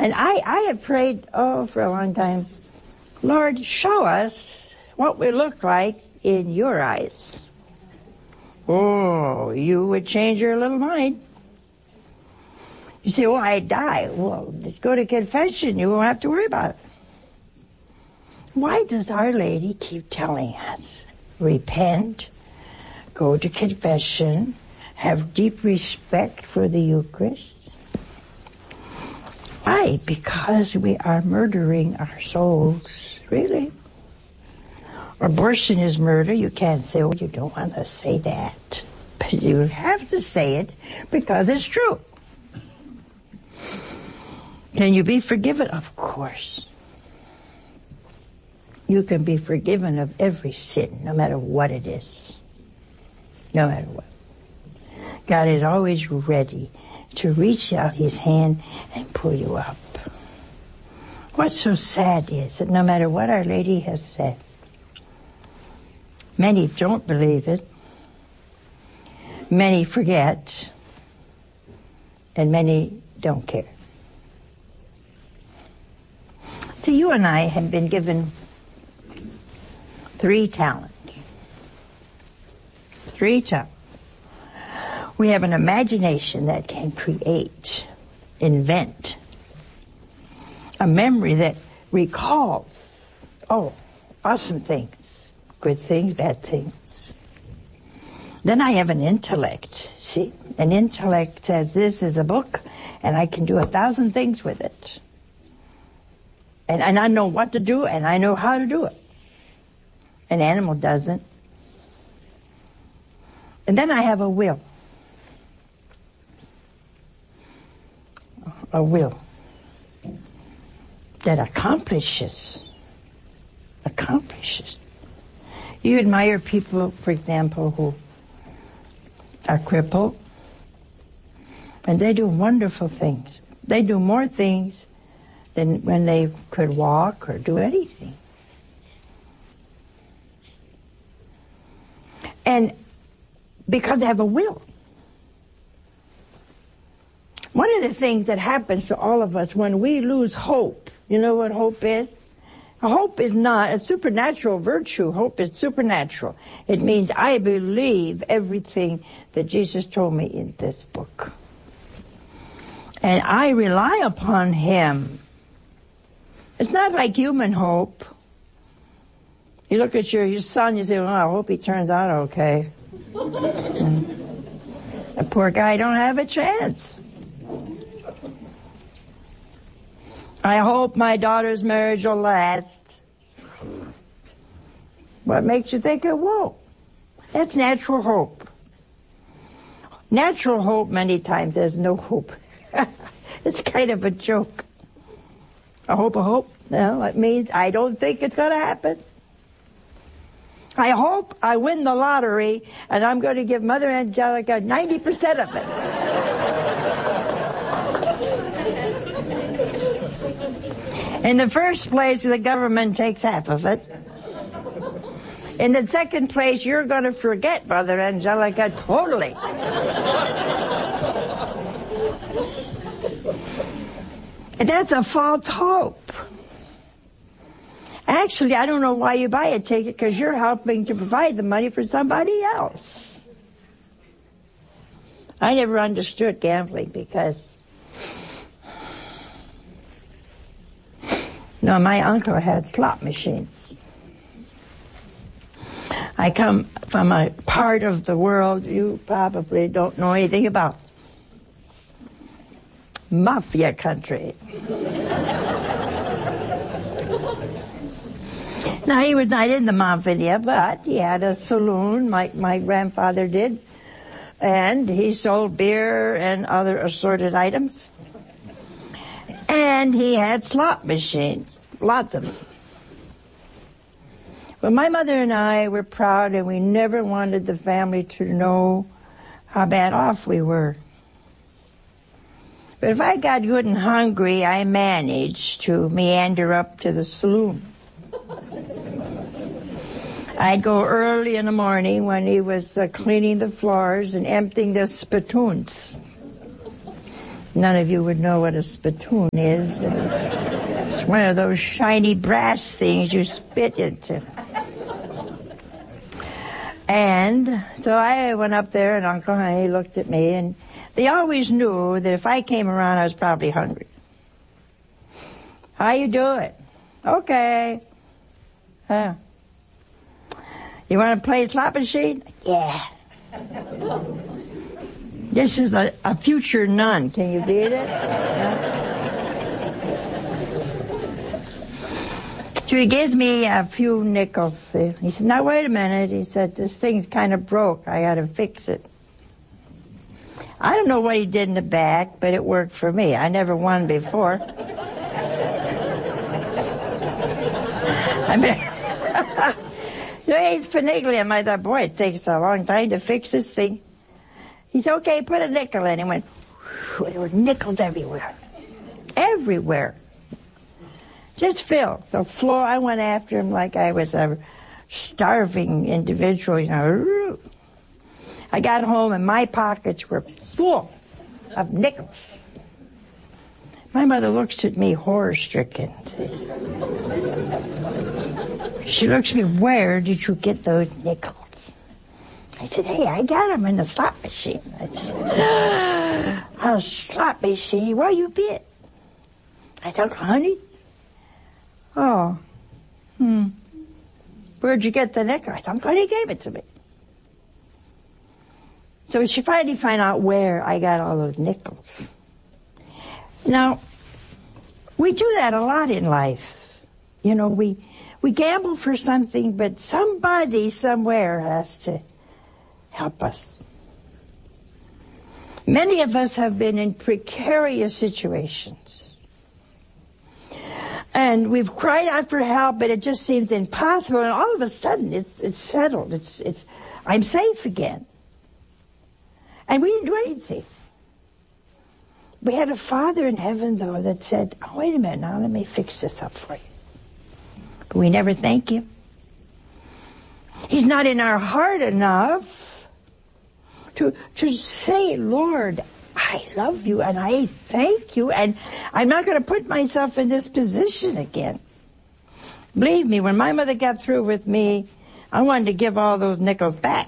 And I have prayed, for a long time, Lord, show us what we look like in your eyes. Oh, you would change your little mind. You say, I die. Well, just go to confession. You won't have to worry about it. Why does Our Lady keep telling us, repent, go to confession, have deep respect for the Eucharist? Why? Because we are murdering our souls, really. Abortion is murder. You can't say, you don't want to say that. But you have to say it because it's true. Can you be forgiven? Of course. You can be forgiven of every sin, no matter what it is. No matter what. God is always ready to reach out his hand and pull you up. What's so sad is that no matter what Our Lady has said, many don't believe it, many forget, and many don't care. See, you and I have been given 3 talents. 3 talents. We have an imagination that can create, invent, a memory that recalls, awesome things, good things, bad things. Then I have an intellect, see? An intellect says this is a book and I can do 1,000 things with it. And I know what to do and I know how to do it. An animal doesn't. And then I have a will. A will that accomplishes. You admire people, for example, who are crippled, and they do wonderful things. They do more things than when they could walk or do anything. And because they have a will. One of the things that happens to all of us when we lose hope, you know what hope is? Hope is not a supernatural virtue. Hope is supernatural. It means I believe everything that Jesus told me in this book. And I rely upon him. It's not like human hope. You look at your son, you say, I hope he turns out okay. The poor guy don't have a chance. I hope my daughter's marriage will last. What makes you think it won't? That's natural hope. Natural hope many times there's no hope. It's kind of a joke. A hope. Well, it means I don't think it's going to happen. I hope I win the lottery and I'm going to give Mother Angelica 90% of it. In the first place, the government takes half of it. In the second place, you're going to forget Mother Angelica totally. And that's a false hope. Actually, I don't know why you buy a ticket, because you're helping to provide the money for somebody else. I never understood gambling because my uncle had slot machines. I come from a part of the world you probably don't know anything about. Mafia country. Now, he was not in the mafia, but he had a saloon, my grandfather did, and he sold beer and other assorted items. And he had slot machines, lots of them. But my mother and I were proud, and we never wanted the family to know how bad off we were. But if I got good and hungry, I managed to meander up to the saloon. I'd go early in the morning when he was cleaning the floors and emptying the spittoons. None of you would know what a spittoon is. It's one of those shiny brass things you spit into. And so I went up there, and Uncle Honey looked at me, and they always knew that if I came around, I was probably hungry. How you doing? Okay. You want to play slot machine? Yeah. This is a future nun. Can you beat it? Yeah. So he gives me a few nickels. He said, now wait a minute. He said, this thing's kind of broke. I got to fix it. I don't know what he did in the back, but it worked for me. I never won before. I mean, he's finagling. I thought, boy, it takes a long time to fix this thing. He said, okay, put a nickel in. He went, whew, there were nickels everywhere. Everywhere. Just filled the floor. I went after him like I was a starving individual, you know. I got home and my pockets were full of nickels. My mother looks at me horror-stricken. She looks at me, where did you get those nickels? I said, hey, I got them in the slot machine. I said, a slot machine? Where you been? I said, honey. Oh. Where'd you get the nickel? I said, Uncle Honey gave it to me. So she finally found out where I got all those nickels. Now, we do that a lot in life. You know, we gamble for something, but somebody somewhere has to help us. Many of us have been in precarious situations. And we've cried out for help, but it just seems impossible. And all of a sudden, it's settled. It's I'm safe again. And we didn't do anything. We had a Father in heaven, though, that said, oh, wait a minute now, let me fix this up for you. But we never thank Him. He's not in our heart enough to say, Lord, I love you and I thank you, and I'm not going to put myself in this position again. Believe me, when my mother got through with me, I wanted to give all those nickels back.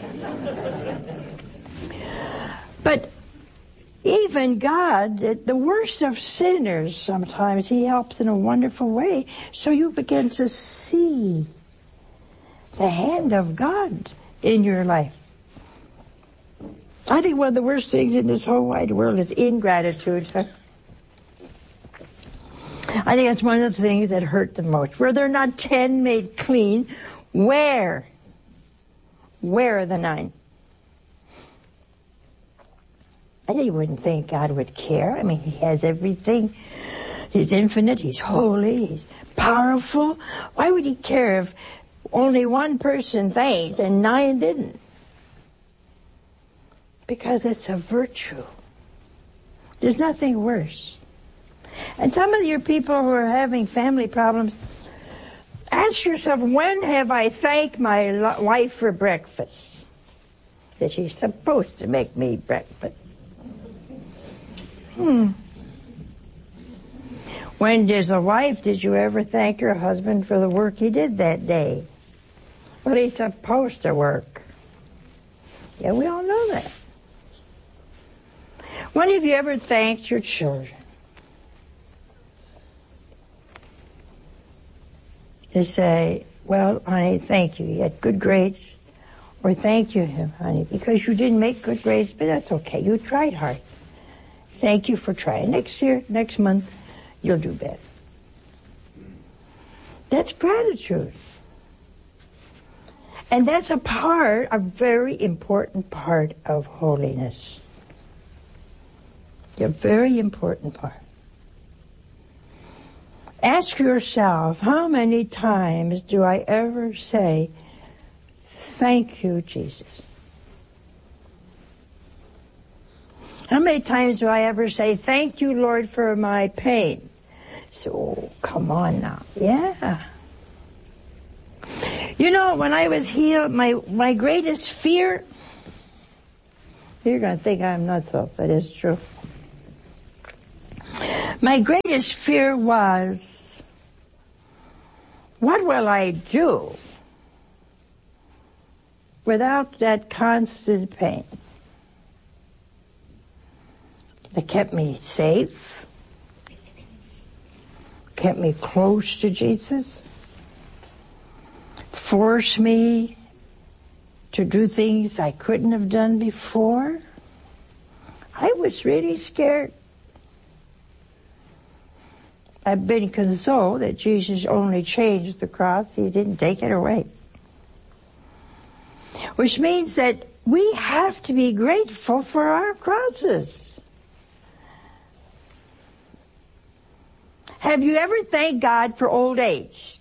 But even God, the worst of sinners, sometimes He helps in a wonderful way. So you begin to see the hand of God in your life. I think one of the worst things in this whole wide world is ingratitude. I think that's one of the things that hurt the most. Were there not 10 made clean? Where are the 9? I think you wouldn't think God would care. I mean, He has everything. He's infinite, He's holy, He's powerful. Why would He care if only one person thanked and 9 didn't? Because it's a virtue. There's nothing worse. And some of your people who are having family problems, ask yourself, when have I thanked my wife for breakfast? That she's supposed to make me breakfast. When there's a wife, did you ever thank your husband for the work he did that day? Well, he's supposed to work. Yeah, we all know that. When have you ever thanked your children? They say, well, honey, thank you. You had good grades. Or thank you, honey, because you didn't make good grades, but that's okay. You tried hard. Thank you for trying. Next year, next month, you'll do better. That's gratitude. And that's a very important part of holiness. A very important part. Ask yourself, how many times do I ever say, thank you, Jesus? How many times do I ever say, thank you, Lord, for my pain? So, come on now. Yeah. You know, when I was healed, my greatest fear, you're going to think I'm nuts, but it's true. My greatest fear was, what will I do without that constant pain that kept me safe, kept me close to Jesus, forced me to do things I couldn't have done before? I was really scared. I've been consoled that Jesus only changed the cross. He didn't take it away. Which means that we have to be grateful for our crosses. Have you ever thanked God for old age?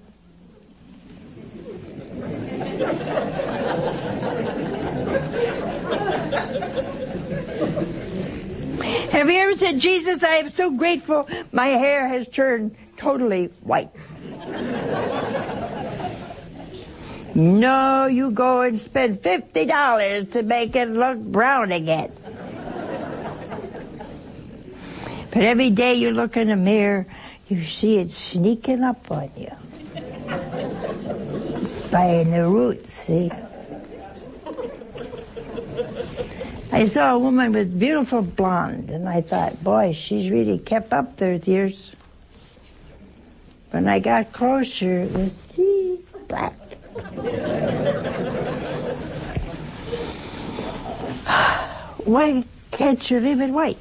Have you ever said, Jesus, I am so grateful my hair has turned totally white? No, you go and spend $50 to make it look brown again. But every day you look in the mirror, you see it sneaking up on you. By the roots, see? I saw a woman with beautiful blonde, and I thought, boy, she's really kept up there with years. When I got closer, it was black. Why can't you leave it white?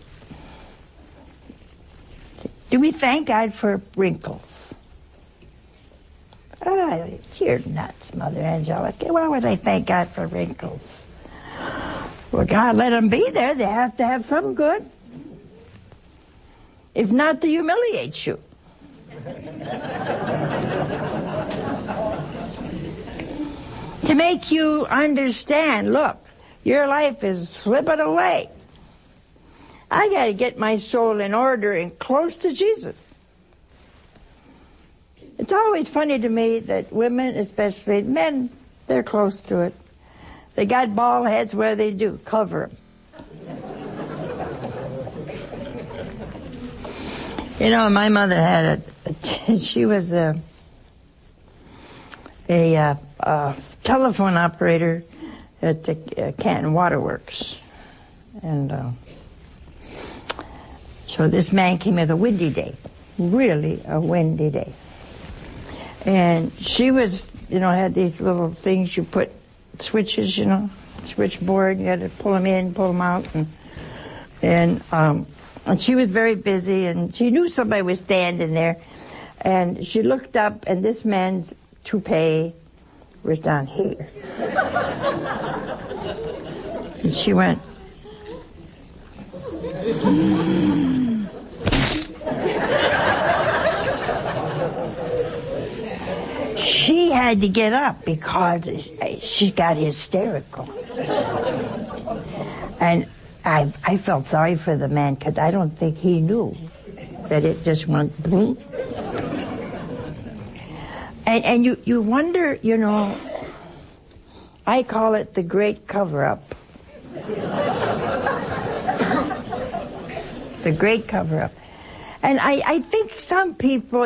Do we thank God for wrinkles? Oh, you're nuts, Mother Angelica. Why would I thank God for wrinkles? Well, God let them be there. They have to have some good. If not, to humiliate you. To make you understand, look, your life is slipping away. I got to get my soul in order and close to Jesus. It's always funny to me that women, especially men, they're close to it. They got bald heads where they do. Cover them. You know, my mother had she was a telephone operator at the Canton Waterworks. And so this man came with a windy day. Really a windy day. And she was, had these little things you put switches, switchboard. You had to pull them in, pull them out, and she was very busy, and she knew somebody was standing there, and she looked up, and this man's toupee was down here, and she went. She had to get up because she got hysterical. And I felt sorry for the man because I don't think he knew that it just went boom. And you wonder, I call it the great cover-up. The great cover-up. And I think some people,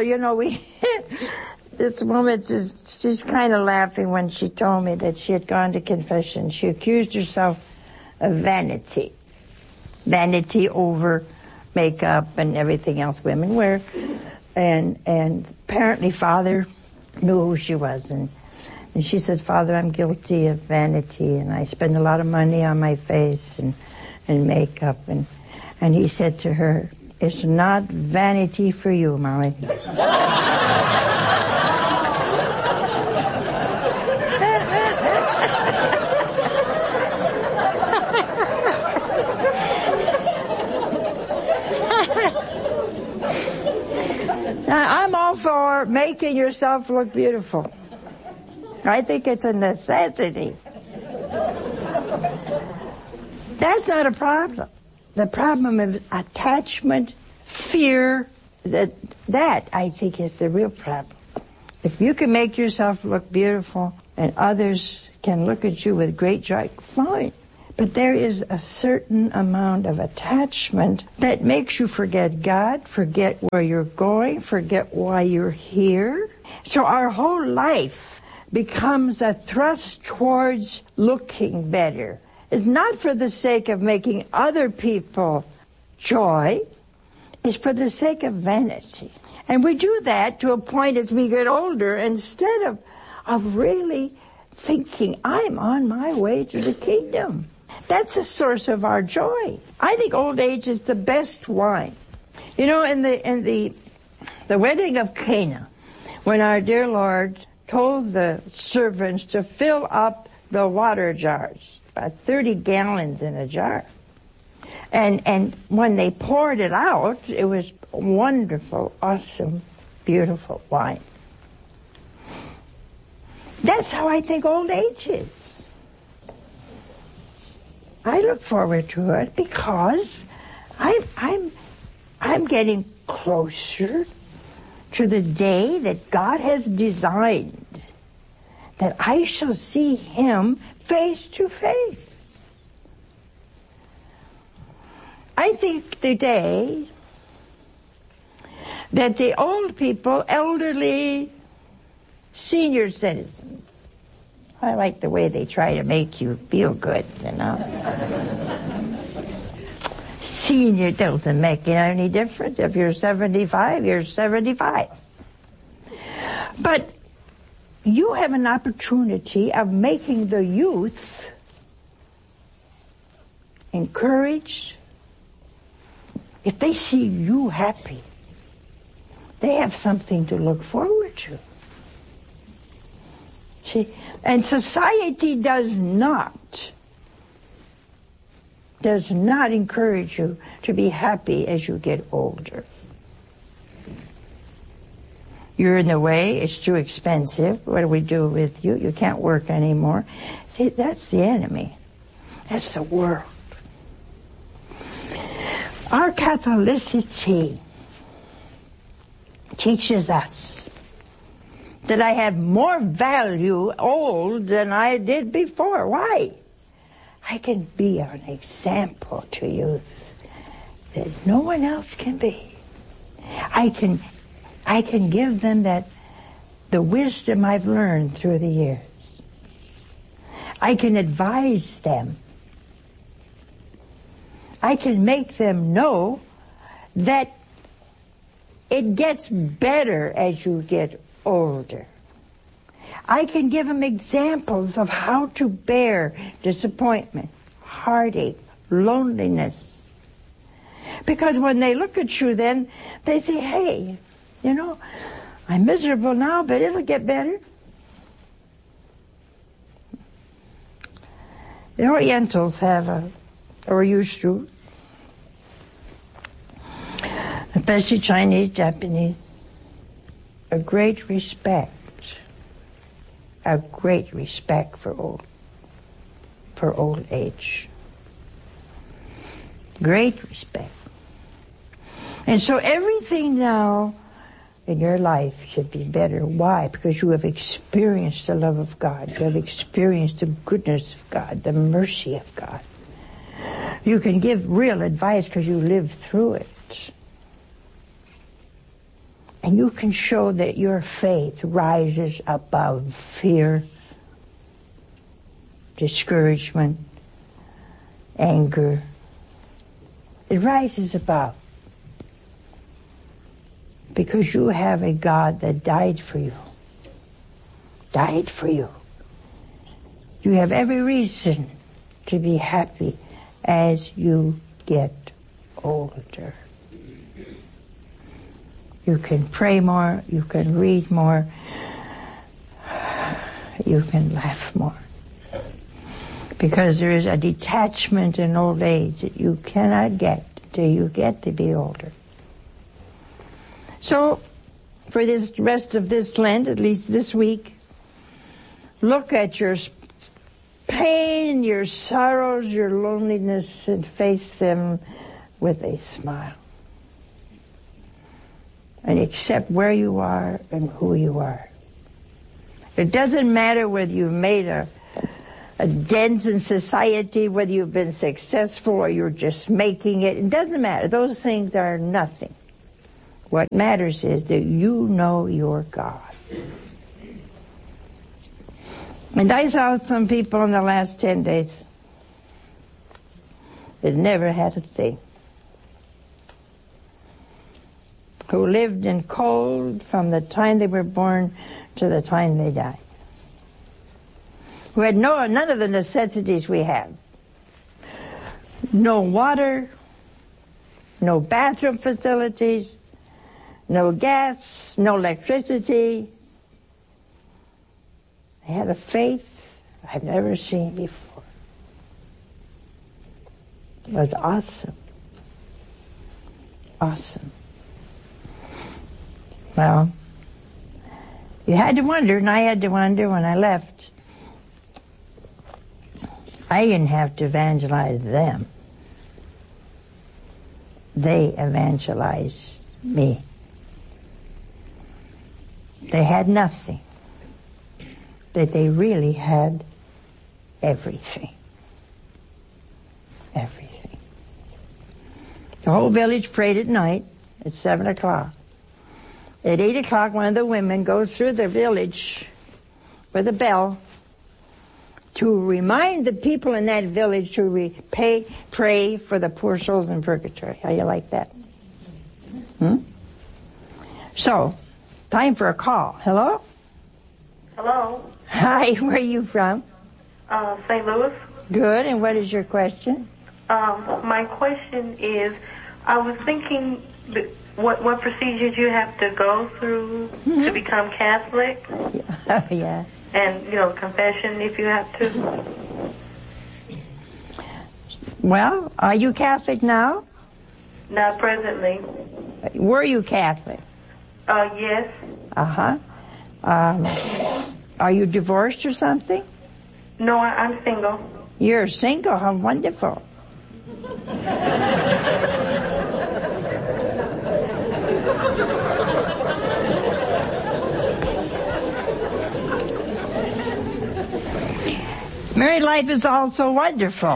this woman, she's kind of laughing when she told me that she had gone to confession. She accused herself of vanity. Vanity over makeup and everything else women wear. And apparently Father knew who she was. And she said, Father, I'm guilty of vanity, and I spend a lot of money on my face and makeup. And he said to her, it's not vanity for you, Molly. Now, I'm all for making yourself look beautiful. I think it's a necessity. That's not a problem. The problem is attachment, fear, that I think is the real problem. If you can make yourself look beautiful and others can look at you with great joy, fine. But there is a certain amount of attachment that makes you forget God, forget where you're going, forget why you're here. So our whole life becomes a thrust towards looking better. It's not for the sake of making other people joy. It's for the sake of vanity. And we do that to a point as we get older, instead of really thinking, I'm on my way to the kingdom. That's the source of our joy. I think old age is the best wine. You know, in the wedding of Cana, when our dear Lord told the servants to fill up the water jars, about 30 gallons in a jar. And when they poured it out, it was wonderful, awesome, beautiful wine. That's how I think old age is. I look forward to it because I'm getting closer to the day that God has designed, that I shall see Him face to face. I think the day that the old people, elderly, senior citizens, I like the way they try to make you feel good, you know. Senior doesn't make any difference. If you're 75, you're 75. But you have an opportunity of making the youth encouraged. If they see you happy, they have something to look forward to. See, and society does not encourage you to be happy as you get older. You're in the way, it's too expensive, what do we do with you? You can't work anymore. See, that's the enemy. That's the world. Our Catholicity teaches us that I have more value old than I did before. Why? I can be an example to youth that no one else can be. I can give them the wisdom I've learned through the years. I can advise them. I can make them know that it gets better as you get older. I can give them examples of how to bear disappointment, heartache, loneliness. Because when they look at you then, they say, hey, you know, I'm miserable now, but it'll get better. The Orientals have or used to, especially Chinese, Japanese, a great respect for old age. Great respect. And so everything now in your life should be better. Why? Because you have experienced the love of God. You have experienced the goodness of God, the mercy of God. You can give real advice because you lived through it. And you can show that your faith rises above fear, discouragement, anger. It rises above. Because you have a God that died for you. Died for you. You have every reason to be happy as you get older. You can pray more, you can read more, you can laugh more. Because there is a detachment in old age that you cannot get till you get to be older. So, for this rest of this Lent, at least this week, look at your pain, your sorrows, your loneliness, and face them with a smile. And accept where you are and who you are. It doesn't matter whether you made a dents in society, whether you've been successful or you're just making it. It doesn't matter. Those things are nothing. What matters is that you know your God. And I saw some people in the last 10 days that never had a thing, who lived in cold from the time they were born to the time they died, who had none of the necessities we have. No water, no bathroom facilities, no gas, no electricity. They had a faith I've never seen before. It was awesome. Awesome. Well, you had to wonder, and I had to wonder when I left. I didn't have to evangelize them. They evangelized me. They had nothing, but they really had everything. Everything. The whole village prayed at night at 7 o'clock. At 8 o'clock, one of the women goes through the village with a bell to remind the people in that village to pray for the poor souls in purgatory. How you like that? So, time for a call. Hello? Hello. Hi, where are you from? St. Louis. Good, and what is your question? My question is, I was thinking what procedures you have to go through to become Catholic. Yeah. And, confession if you have to. Well, are you Catholic now? Not presently. Were you Catholic? Yes. Uh-huh. Are you divorced or something? No, I'm single. You're single? How wonderful. Married life is also wonderful.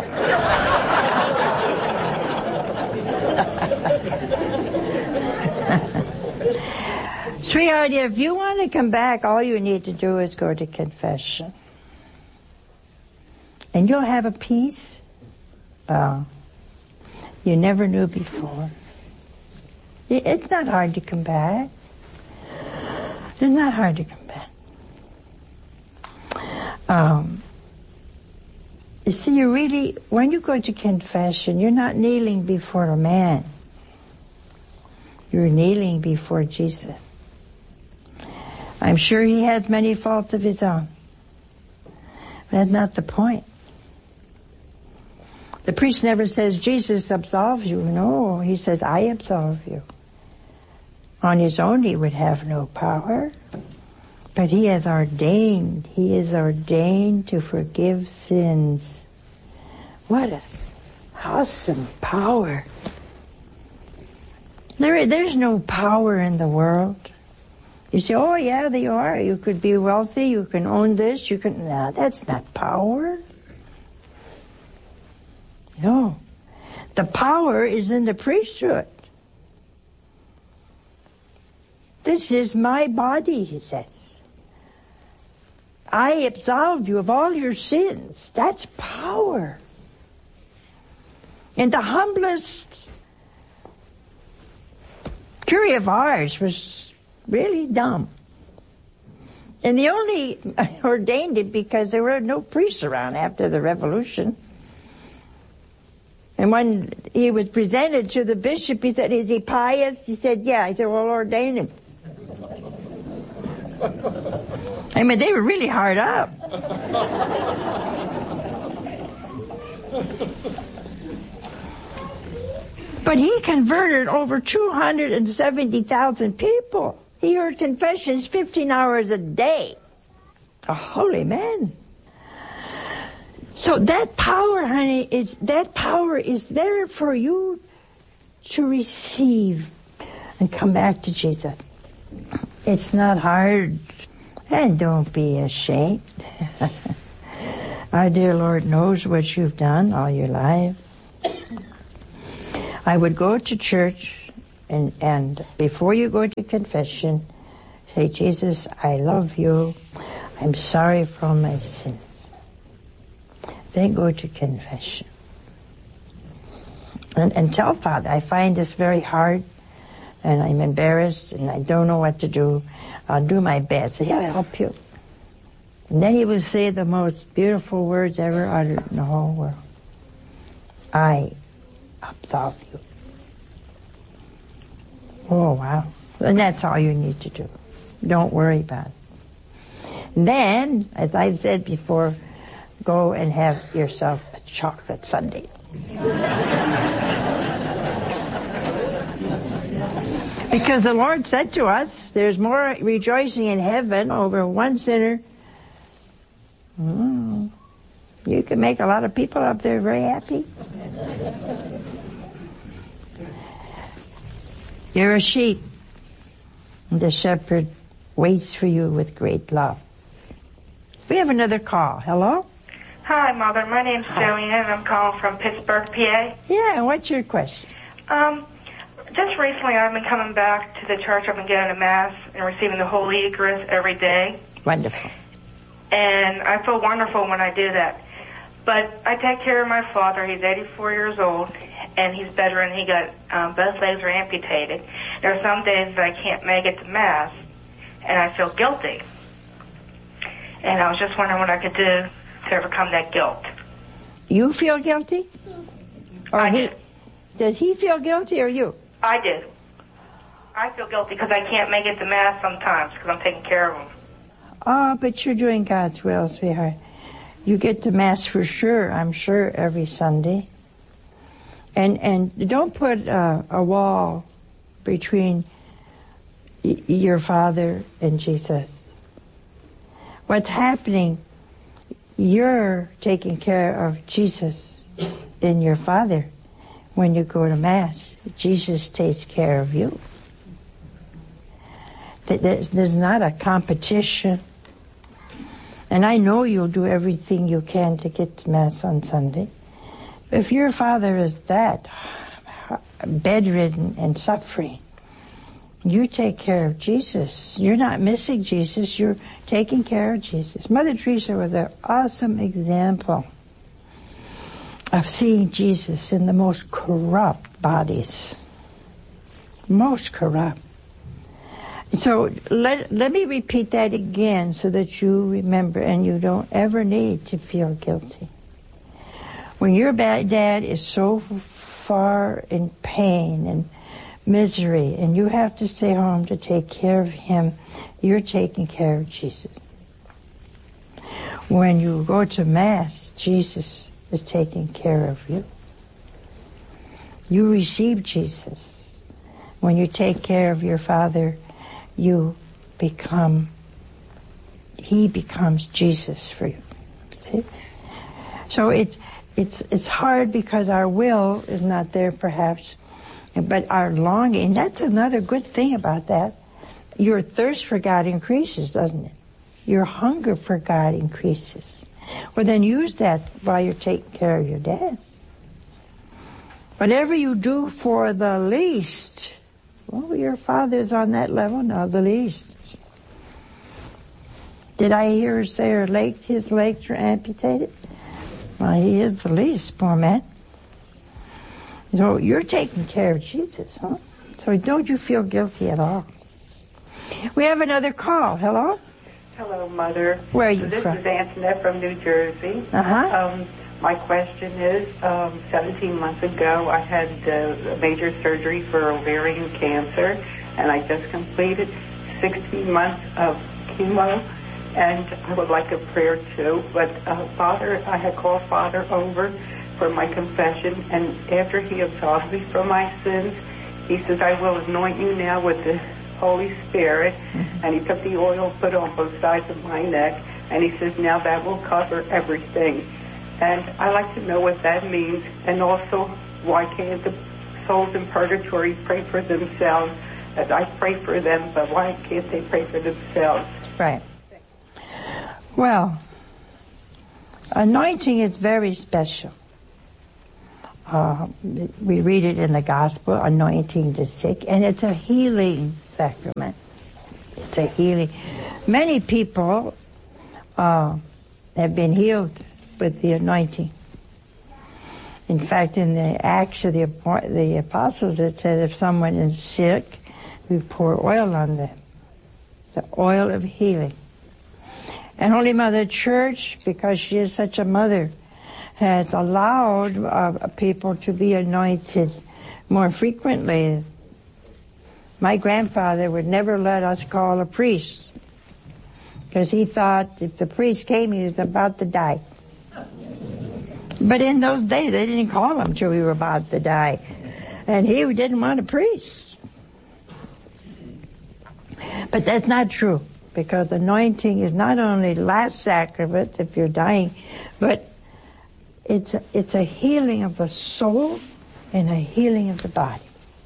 Sweetheart, if you want to come back, all you need to do is go to confession. And you'll have a peace you never knew before. It's not hard to come back. It's not hard to come back. You see, when you go to confession, you're not kneeling before a man. You're kneeling before Jesus. I'm sure he has many faults of his own. That's not the point. The priest never says, Jesus absolves you. No, he says, I absolve you. On his own, he would have no power. But he is ordained to forgive sins. What an awesome power. There's no power in the world. You say, oh yeah, there you are. You could be wealthy, you can own this, no, that's not power. No. The power is in the priesthood. This is my body, he says. I absolve you of all your sins. That's power. And the humblest Curie of Ars was really dumb. And they only ordained it because there were no priests around after the revolution. And when he was presented to the bishop, he said, is he pious? He said, yeah. He said, well, ordain him. I mean, they were really hard up. But he converted over 270,000 people. He heard confessions 15 hours a day. A holy man. So that power, honey, is there for you to receive and come back to Jesus. It's not hard. And don't be ashamed. Our dear Lord knows what you've done all your life. I would go to church and before you go to confession, say, Jesus, I love you. I'm sorry for my sins. Then go to confession. And tell Father, I find this very hard and I'm embarrassed and I don't know what to do. I'll do my best. He'll help you. And then he will say the most beautiful words ever uttered in the whole world. I absolve you. Oh, wow. And that's all you need to do. Don't worry about it. And then, as I've said before, go and have yourself a chocolate sundae. Because the Lord said to us, there's more rejoicing in heaven over one sinner. You can make a lot of people up there very happy. You're a sheep. And the shepherd waits for you with great love. We have another call. Hello? Hi, Mother. My name's Joanne, and I'm calling from Pittsburgh, PA. Yeah, what's your question? Just recently I've been coming back to the church. I've been going to Mass and receiving the Holy Eucharist every day. Wonderful. And I feel wonderful when I do that. But I take care of my father. He's 84 years old, and he's bedridden. He got, both legs are amputated. There are some days that I can't make it to Mass, and I feel guilty. And I was just wondering what I could do to overcome that guilt. You feel guilty? Or I do. Does he feel guilty or you? I do. I feel guilty because I can't make it to Mass sometimes because I'm taking care of him. Oh, but you're doing God's will, sweetheart. You get to Mass for sure, I'm sure, every Sunday. And don't put a wall between your Father and Jesus. What's happening, you're taking care of Jesus and your Father when you go to Mass. Jesus takes care of you. There's not a competition. And I know you'll do everything you can to get to Mass on Sunday. If your father is that bedridden and suffering, you take care of Jesus. You're not missing Jesus. You're taking care of Jesus. Mother Teresa was an awesome example of seeing Jesus in the most corrupt bodies. Most corrupt. So let me repeat that again so that you remember and you don't ever need to feel guilty. When your dad is so far in pain and misery and you have to stay home to take care of him, you're taking care of Jesus. When you go to Mass, Jesus is taking care of you. You receive Jesus. When you take care of your Father, he becomes Jesus for you. See? So it's hard because our will is not there perhaps, but our longing, that's another good thing about that. Your thirst for God increases, doesn't it? Your hunger for God increases. Well, then use that while you're taking care of your dad. Whatever you do for the least, well, your Father's on that level now, the least. Did I hear her say his legs are amputated? Well, he is the least, poor man. So you're taking care of Jesus, huh? So don't you feel guilty at all. We have another call. Hello? Hello, Mother. Where are you this from? This is Antoinette from New Jersey. Uh-huh. My question is, 17 months ago, I had major surgery for ovarian cancer, and I just completed 16 months of chemo, and I would like a prayer too. But Father, I had called Father over for my confession, and after he absolved me from my sins, he says, I will anoint you now with the Holy Spirit, and he took the oil, put it on both sides of my neck, and he says, now that will cover everything. And I like to know what that means, and also why can't the souls in purgatory pray for themselves? As I pray for them, but why can't they pray for themselves? Right. Well, Anointing is very special. We read it in the gospel, anointing the sick, and it's a healing sacrament. It's a healing. Many people have been healed with the anointing. In fact, in the Acts of the Apostles, it says if someone is sick, we pour oil on them. The oil of healing. And Holy Mother Church, because she is such a mother, has allowed people to be anointed more frequently. My grandfather would never let us call a priest because he thought if the priest came, he was about to die. But in those days, they didn't call him till we were about to die. And he didn't want a priest. But that's not true, because anointing is not only last sacrament if you're dying, but it's a healing of the soul and a healing of the body.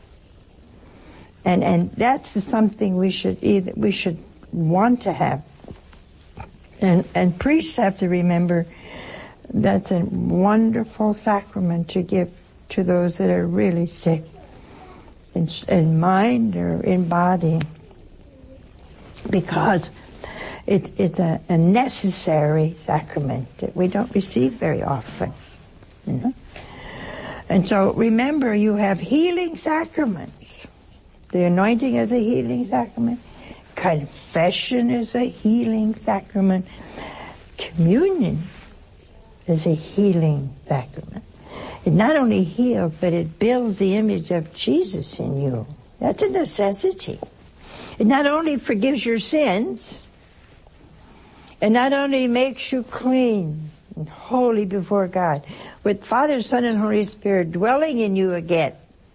And that's something we should want to have. And priests have to remember that's a wonderful sacrament to give to those that are really sick in mind or in body, because it's a necessary sacrament that we don't receive very often. You know? And so remember, you have healing sacraments. The anointing is a healing sacrament. Confession is a healing sacrament. Communion is a healing sacrament. It not only heals, but it builds the image of Jesus in you. That's a necessity. It not only forgives your sins, it not only makes you clean and holy before God, with Father, Son, and Holy Spirit dwelling in you again,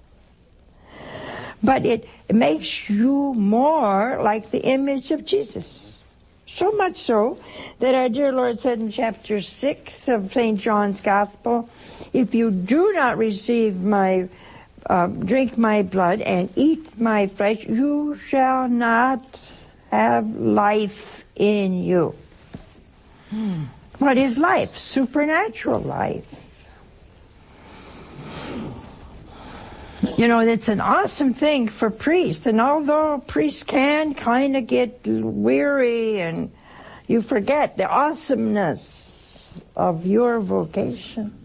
but it makes you more like the image of Jesus. So much so that our dear Lord said in chapter 6 of St. John's Gospel, if you do not receive my, drink my blood and eat my flesh, you shall not have life in you. What is life? Supernatural life. You know, it's an awesome thing for priests, and although priests can kind of get weary and you forget the awesomeness of your vocation.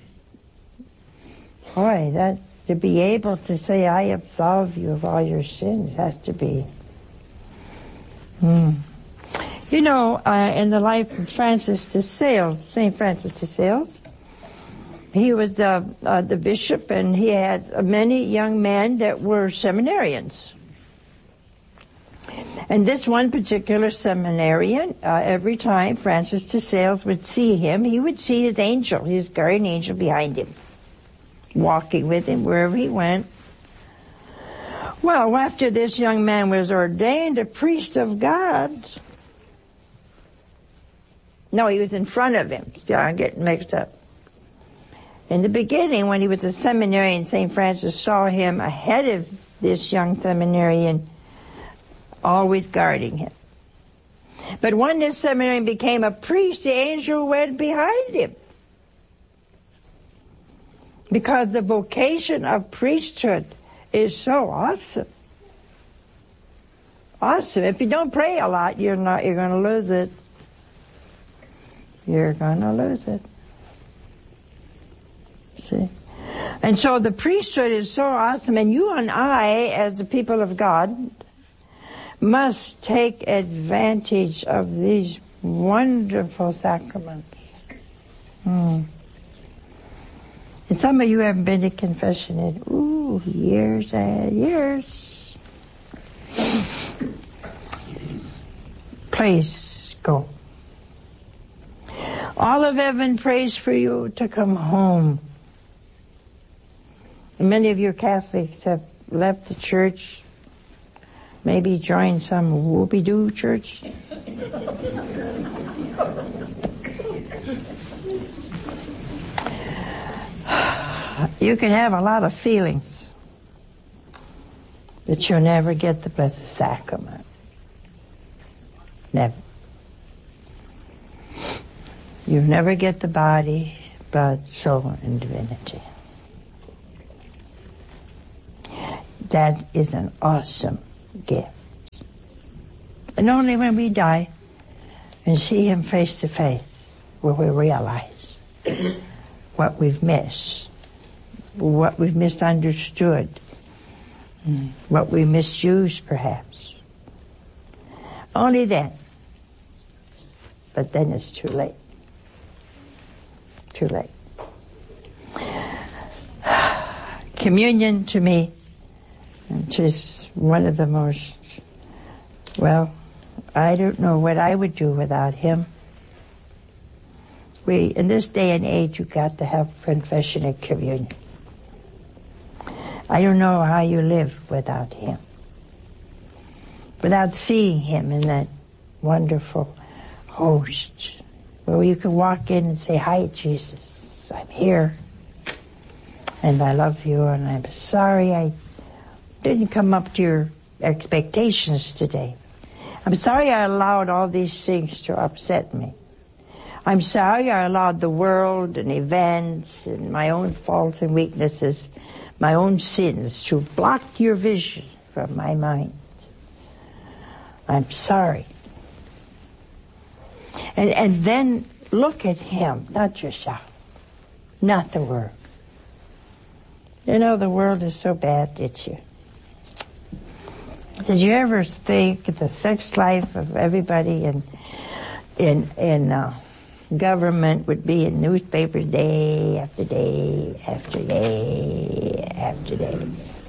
Boy, that to be able to say, I absolve you of all your sins has to be. You know, in the life of Francis de Sales, St. Francis de Sales, he was the bishop, and he had many young men that were seminarians. And this one particular seminarian, every time Francis de Sales would see him, he would see his angel, his guardian angel behind him, walking with him wherever he went. Well, after this young man was ordained a priest of God, no, he was in front of him. I'm getting mixed up. In the beginning, when he was a seminarian, St. Francis saw him ahead of this young seminarian, always guarding him. But when this seminarian became a priest, the angel went behind him. Because the vocation of priesthood is so awesome. Awesome. If you don't pray a lot, you're going to lose it. You're going to lose it. See? And so the priesthood is so awesome, and you and I, as the people of God, must take advantage of these wonderful sacraments. And some of you haven't been to confession in, years and years. Please go. All of heaven prays for you to come home. Many of you Catholics have left the church, maybe joined some whoopee-doo church. You can have a lot of feelings, but you'll never get the Blessed Sacrament. Never. You never get the body, blood, soul, and divinity. That is an awesome gift. And only when we die and see Him face to face will we realize what we've missed, what we've misunderstood, what we misused perhaps. Only then. But then it's too late. Too late. Communion to me, which is one of the most, well, I don't know what I would do without Him. In this day and age, you've got to have confession and communion. I don't know how you live without Him. Without seeing Him in that wonderful host, where you can walk in and say, "Hi, Jesus, I'm here, and I love you, and I'm sorry I didn't come up to your expectations today. I'm sorry I allowed all these things to upset me. I'm sorry I allowed the world and events and my own faults and weaknesses, my own sins, to block your vision from my mind. I'm sorry." And then look at Him, not yourself, not the world. You know, the world is so bad, did you? Did you ever think the sex life of everybody in government would be in newspapers day after day after day after day?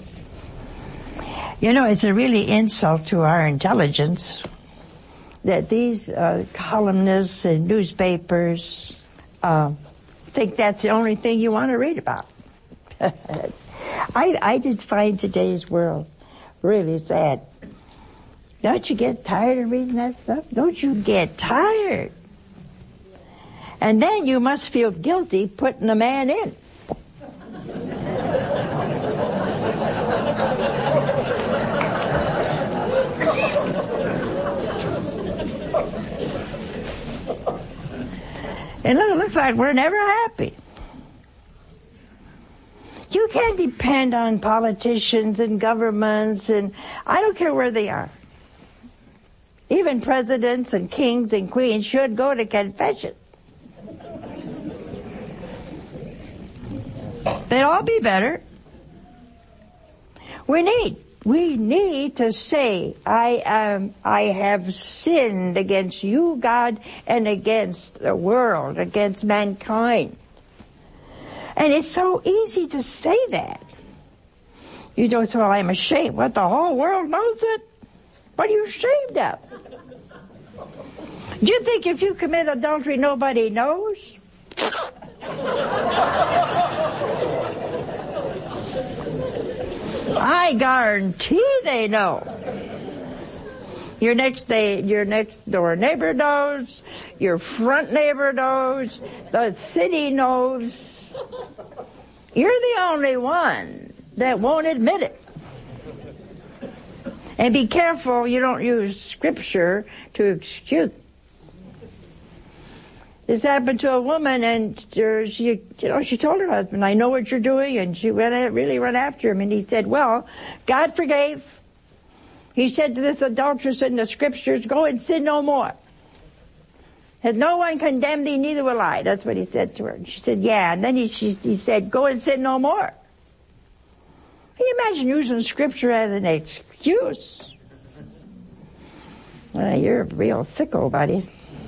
You know, it's a really insult to our intelligence that these columnists and newspapers think that's the only thing you want to read about. I just find today's world really sad. Don't you get tired of reading that stuff? Don't you get tired? And then you must feel guilty putting a man in. And it looks like we're never happy. You can't depend on politicians and governments, and I don't care where they are. Even presidents and kings and queens should go to confession. They'd all be better. We need to say, I have sinned against you, God, and against the world, against mankind. And it's so easy to say that. You don't say, "Well, I'm ashamed." What, the whole world knows it? What are you ashamed of? Do you think if you commit adultery, nobody knows? I guarantee they know. Your next door neighbor knows, your front neighbor knows, the city knows. You're the only one that won't admit it. And be careful you don't use Scripture to excuse. This happened to a woman, and she told her husband, "I know what you're doing," and she really ran after him, and he said, "Well, God forgave. He said to this adulteress in the Scriptures, 'Go and sin no more.' Has no one condemned thee, neither will I." That's what he said to her. And she said, "Yeah." And then he said, "Go and sin no more." Can you imagine using Scripture as an excuse? Well, you're a real sicko, buddy.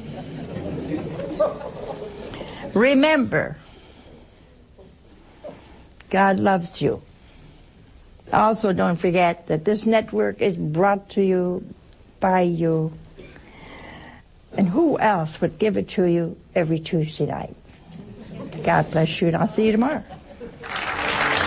Remember, God loves you. Also, don't forget that this network is brought to you by you. And who else would give it to you every Tuesday night? God bless you, and I'll see you tomorrow.